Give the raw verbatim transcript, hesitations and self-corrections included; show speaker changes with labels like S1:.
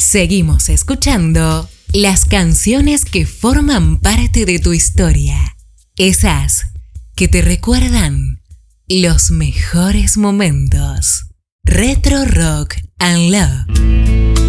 S1: Seguimos escuchando las canciones que forman parte de tu historia. Esas que te recuerdan los mejores momentos. Retro Rock and Love.